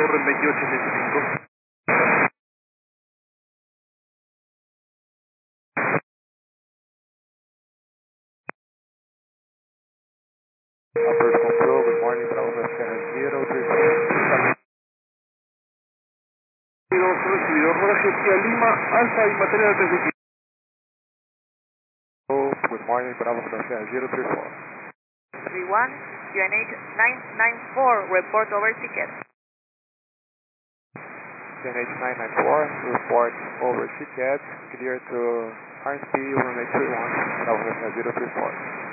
Torre 2875. Approach control, good morning, Bravo Sierra 034. Recibido, Jorge Kia Lima, Alfa y material 35. Good morning, Bravo Sierra 034. 31, UNH 994, report over ticket. UNH 994, report over ticket, clear to RSP runway 31, Bravo Sierra 034.